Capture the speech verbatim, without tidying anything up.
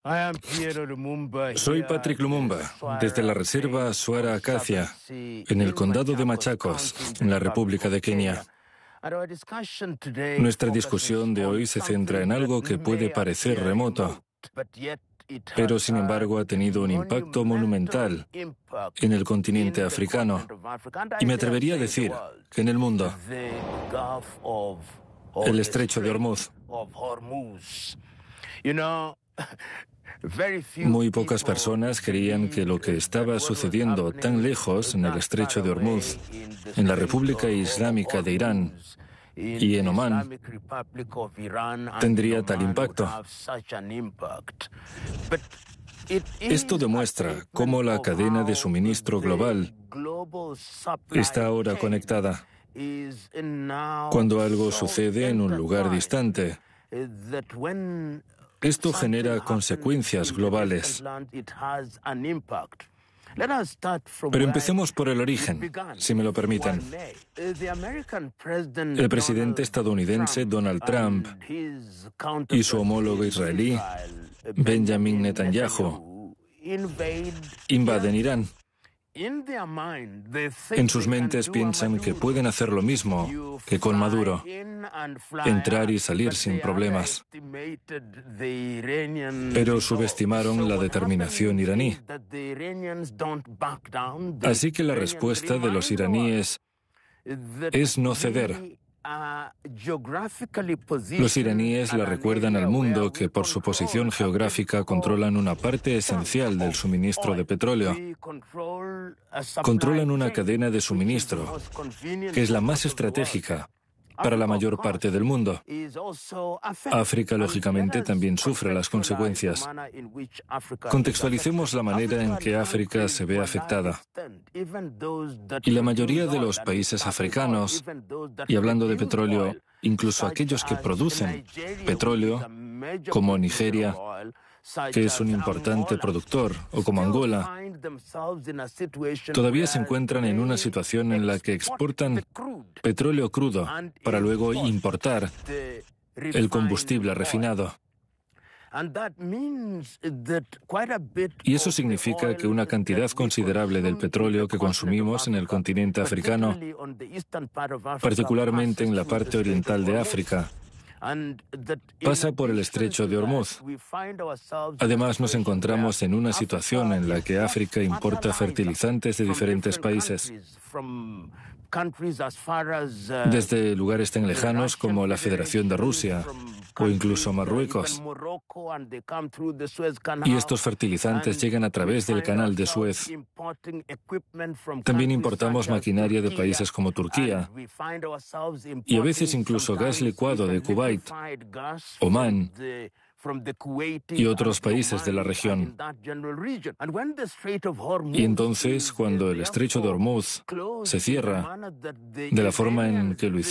Soy Patrick Lumumba, desde la reserva Swara Acacia, en el condado de Machakos, en la República de Kenia. Nuestra discusión de hoy se centra en algo que puede parecer remoto, pero sin embargo ha tenido un impacto monumental en el continente africano, y me atrevería a decir que en el mundo: el estrecho de Hormuz. Muy pocas personas creían que lo que estaba sucediendo tan lejos en el estrecho de Hormuz, en la República Islámica de Irán y en Omán, tendría tal impacto. Esto demuestra cómo la cadena de suministro global está ahora conectada. Cuando algo sucede en un lugar distante, esto genera consecuencias globales. Pero empecemos por el origen, si me lo permiten. El presidente estadounidense Donald Trump y su homólogo israelí, Benjamin Netanyahu, invaden Irán. En sus mentes piensan que pueden hacer lo mismo que con Maduro, entrar y salir sin problemas. Pero subestimaron la determinación iraní. Así que la respuesta de los iraníes es no ceder. Los iraníes le recuerdan al mundo que por su posición geográfica controlan una parte esencial del suministro de petróleo. Controlan una cadena de suministro que es la más estratégica para la mayor parte del mundo. África, lógicamente, también sufre las consecuencias. Contextualicemos la manera en que África se ve afectada. Y la mayoría de los países africanos, y hablando de petróleo, incluso aquellos que producen petróleo, como Nigeria, que es un importante productor, o como Angola, todavía se encuentran en una situación en la que exportan petróleo crudo para luego importar el combustible refinado. Y eso significa que una cantidad considerable del petróleo que consumimos en el continente africano, particularmente en la parte oriental de África, pasa por el estrecho de Hormuz. Además, nos encontramos en una situación en la que África importa fertilizantes de diferentes países, desde lugares tan lejanos como la Federación de Rusia o incluso Marruecos. Y estos fertilizantes llegan a través del canal de Suez. También importamos maquinaria de países como Turquía y a veces incluso gas licuado de Kuwait, Omán y otros países de la región. Y entonces, cuando el estrecho de Hormuz se cierra de la forma en que lo hicimos,